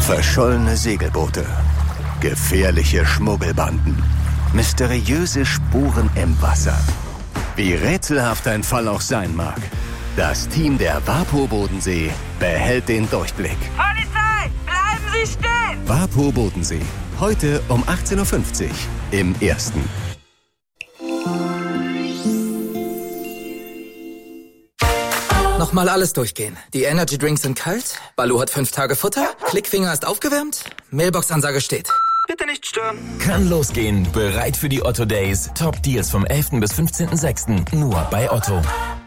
Verschollene Segelboote, gefährliche Schmuggelbanden, mysteriöse Spuren im Wasser. Wie rätselhaft ein Fall auch sein mag, das Team der WaPo Bodensee behält den Durchblick. Polizei, bleiben Sie stehen! WaPo Bodensee, heute um 18.50 Uhr im Ersten. Nochmal alles durchgehen. Die Energy Drinks sind kalt, Baloo hat 5 Tage Futter, Klickfinger ist aufgewärmt, Mailbox-Ansage steht. Bitte nicht stören. Kann losgehen. Bereit für die Otto Days. Top Deals vom 11. bis 15.06. Nur bei Otto.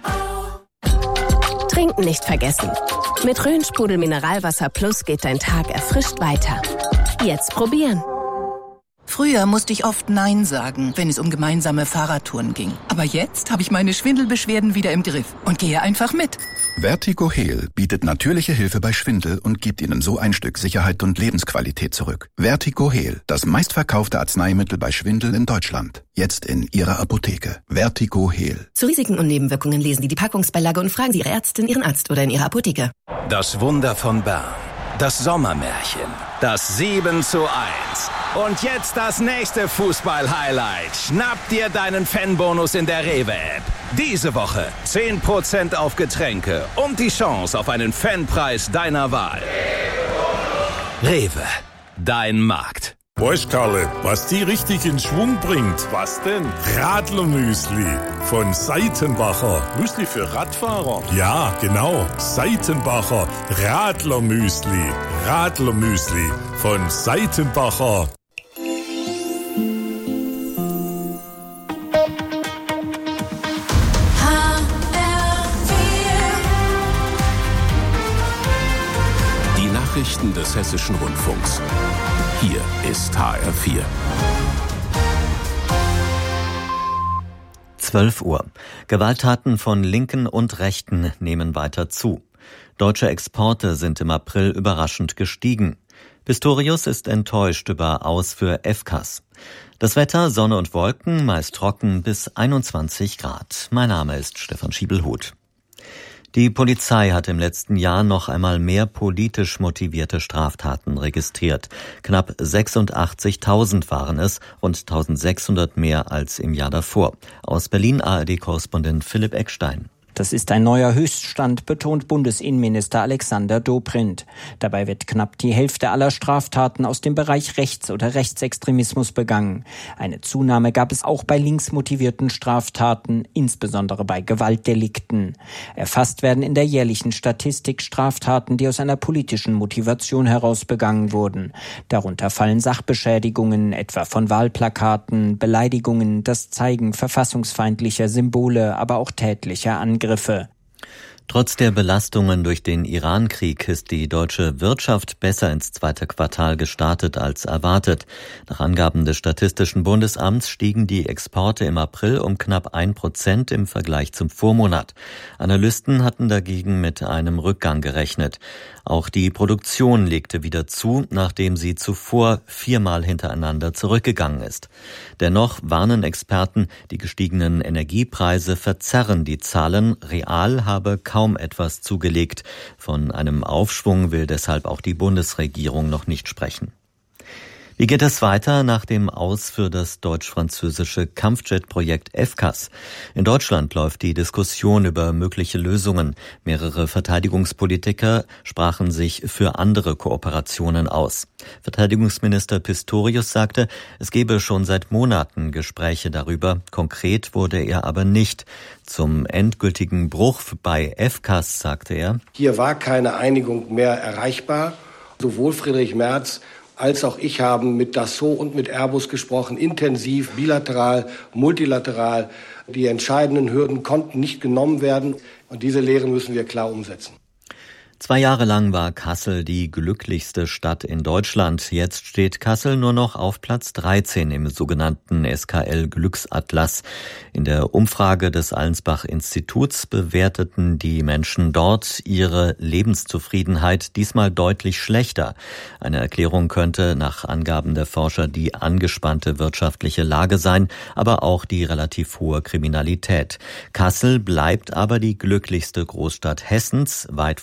Trinken nicht vergessen. Mit Rhön-Sprudel Mineralwasser Plus geht dein Tag erfrischt weiter. Jetzt probieren. Früher musste ich oft Nein sagen, wenn es um gemeinsame Fahrradtouren ging. Aber jetzt habe ich meine Schwindelbeschwerden wieder im Griff und gehe einfach mit. Vertigo Heal bietet natürliche Hilfe bei Schwindel und gibt Ihnen so ein Stück Sicherheit und Lebensqualität zurück. Vertigo Heal, das meistverkaufte Arzneimittel bei Schwindel in Deutschland. Jetzt in Ihrer Apotheke. Vertigo Heal. Zu Risiken und Nebenwirkungen lesen Sie die Packungsbeilage und fragen Sie Ihre Ärztin, Ihren Arzt oder in Ihrer Apotheke. Das Wunder von Bern. Das Sommermärchen. Das 7:1. Und jetzt das nächste Fußball-Highlight. Schnapp dir deinen Fanbonus in der Rewe-App. Diese Woche 10% auf Getränke und die Chance auf einen Fanpreis deiner Wahl. Rewe, dein Markt. Weißt, Karle, was die richtig in Schwung bringt? Was denn? Radlermüsli von Seitenbacher. Müsli für Radfahrer? Ja, genau. Seitenbacher Radlermüsli. Radlermüsli von Seitenbacher. Die Nachrichten des Hessischen Rundfunks. Hier ist HR4. 12 Uhr. Gewalttaten von Linken und Rechten nehmen weiter zu. Deutsche Exporte sind im April überraschend gestiegen. Pistorius ist enttäuscht über Aus für FCAS. Das Wetter, Sonne und Wolken, meist trocken bis 21 Grad. Mein Name ist Stefan Schiebelhuth. Die Polizei hat im letzten Jahr noch einmal mehr politisch motivierte Straftaten registriert. Knapp 86.000 waren es, rund 1.600 mehr als im Jahr davor. Aus Berlin ARD-Korrespondent Philipp Eckstein. Das ist ein neuer Höchststand, betont Bundesinnenminister Alexander Dobrindt. Dabei wird knapp die Hälfte aller Straftaten aus dem Bereich Rechts- oder Rechtsextremismus begangen. Eine Zunahme gab es auch bei linksmotivierten Straftaten, insbesondere bei Gewaltdelikten. Erfasst werden in der jährlichen Statistik Straftaten, die aus einer politischen Motivation heraus begangen wurden. Darunter fallen Sachbeschädigungen, etwa von Wahlplakaten, Beleidigungen, das Zeigen verfassungsfeindlicher Symbole, aber auch tätlicher Angriffe. Trotz der Belastungen durch den Iran-Krieg ist die deutsche Wirtschaft besser ins zweite Quartal gestartet als erwartet. Nach Angaben des Statistischen Bundesamts stiegen die Exporte im April um knapp 1% im Vergleich zum Vormonat. Analysten hatten dagegen mit einem Rückgang gerechnet. Auch die Produktion legte wieder zu, nachdem sie zuvor 4-mal hintereinander zurückgegangen ist. Dennoch warnen Experten, die gestiegenen Energiepreise verzerren die Zahlen. Real habe kaum etwas zugelegt. Von einem Aufschwung will deshalb auch die Bundesregierung noch nicht sprechen. Wie geht es weiter nach dem Aus für das deutsch-französische Kampfjet-Projekt FCAS? In Deutschland läuft die Diskussion über mögliche Lösungen. Mehrere Verteidigungspolitiker sprachen sich für andere Kooperationen aus. Verteidigungsminister Pistorius sagte, es gebe schon seit Monaten Gespräche darüber. Konkret wurde er aber nicht. Zum endgültigen Bruch bei FCAS sagte er: Hier war keine Einigung mehr erreichbar. Sowohl Friedrich Merz als auch ich haben mit Dassault und mit Airbus gesprochen, intensiv, bilateral, multilateral. Die entscheidenden Hürden konnten nicht genommen werden und diese Lehre müssen wir klar umsetzen. 2 Jahre lang war Kassel die glücklichste Stadt in Deutschland. Jetzt steht Kassel nur noch auf Platz 13 im sogenannten SKL-Glücksatlas. In der Umfrage des Allensbach-Instituts bewerteten die Menschen dort ihre Lebenszufriedenheit diesmal deutlich schlechter. Eine Erklärung könnte nach Angaben der Forscher die angespannte wirtschaftliche Lage sein, aber auch die relativ hohe Kriminalität. Kassel bleibt aber die glücklichste Großstadt Hessens, weit vor Frankfurt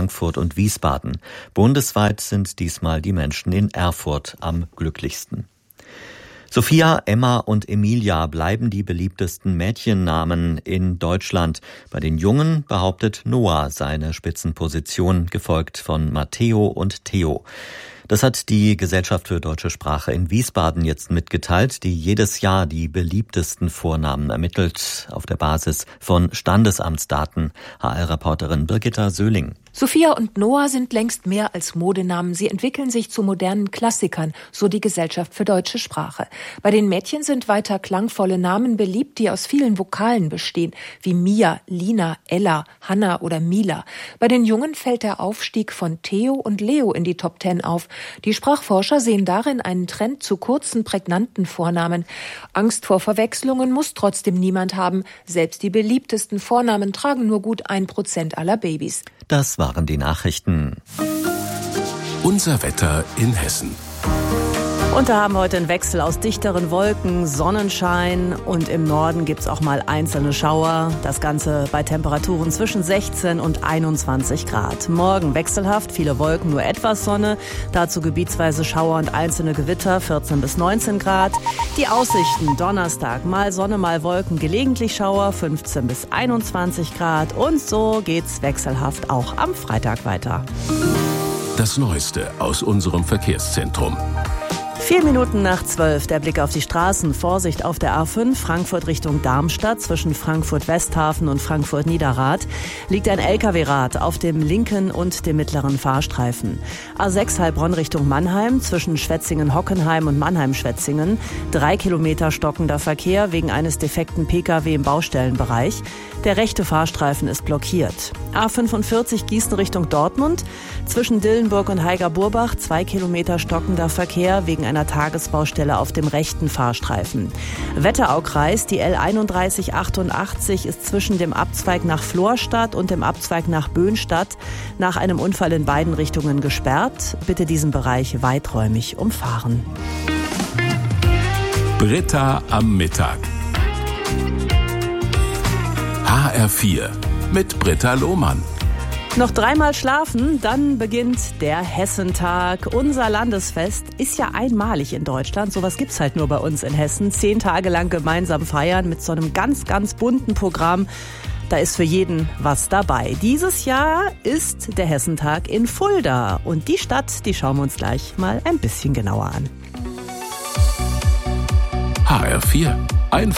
Frankfurt und Wiesbaden. Bundesweit sind diesmal die Menschen in Erfurt am glücklichsten. Sophia, Emma und Emilia bleiben die beliebtesten Mädchennamen in Deutschland. Bei den Jungen behauptet Noah seine Spitzenposition, gefolgt von Matteo und Theo. Das hat die Gesellschaft für deutsche Sprache in Wiesbaden jetzt mitgeteilt, die jedes Jahr die beliebtesten Vornamen ermittelt, auf der Basis von Standesamtsdaten. HR-Reporterin Birgitta Söhling. Sophia und Noah sind längst mehr als Modenamen. Sie entwickeln sich zu modernen Klassikern, so die Gesellschaft für deutsche Sprache. Bei den Mädchen sind weiter klangvolle Namen beliebt, die aus vielen Vokalen bestehen, wie Mia, Lina, Ella, Hanna oder Mila. Bei den Jungen fällt der Aufstieg von Theo und Leo in die Top 10 auf. Die Sprachforscher sehen darin einen Trend zu kurzen, prägnanten Vornamen. Angst vor Verwechslungen muss trotzdem niemand haben. Selbst die beliebtesten Vornamen tragen nur gut 1% aller Babys. Das waren die Nachrichten. Unser Wetter in Hessen. Und da haben wir heute einen Wechsel aus dichteren Wolken, Sonnenschein und im Norden gibt's auch mal einzelne Schauer. Das Ganze bei Temperaturen zwischen 16 und 21 Grad. Morgen wechselhaft, viele Wolken, nur etwas Sonne. Dazu gebietsweise Schauer und einzelne Gewitter, 14 bis 19 Grad. Die Aussichten, Donnerstag, mal Sonne, mal Wolken, gelegentlich Schauer, 15 bis 21 Grad. Und so geht's wechselhaft auch am Freitag weiter. Das Neueste aus unserem Verkehrszentrum. 4 Minuten nach 12, der Blick auf die Straßen. Vorsicht auf der A5, Frankfurt Richtung Darmstadt. Zwischen Frankfurt-Westhafen und Frankfurt-Niederrad liegt ein LKW-Rad auf dem linken und dem mittleren Fahrstreifen. A6 Heilbronn Richtung Mannheim, zwischen Schwetzingen-Hockenheim und Mannheim-Schwetzingen. 3 Kilometer stockender Verkehr wegen eines defekten Pkw im Baustellenbereich. Der rechte Fahrstreifen ist blockiert. A45 Gießen Richtung Dortmund. Zwischen Dillenburg und Heiger-Burbach 2 Kilometer stockender Verkehr wegen einer Tagesbaustelle auf dem rechten Fahrstreifen. Wetteraukreis, die L3188 ist zwischen dem Abzweig nach Florstadt und dem Abzweig nach Böhnstadt nach einem Unfall in beiden Richtungen gesperrt. Bitte diesen Bereich weiträumig umfahren. Britta am Mittag. HR4 mit Britta Lohmann. Noch 3-mal schlafen, dann beginnt der Hessentag. Unser Landesfest ist ja einmalig in Deutschland. Sowas gibt's halt nur bei uns in Hessen. 10 Tage lang gemeinsam feiern mit so einem ganz, ganz bunten Programm. Da ist für jeden was dabei. Dieses Jahr ist der Hessentag in Fulda. Und die Stadt, die schauen wir uns gleich mal ein bisschen genauer an. HR4. Einfach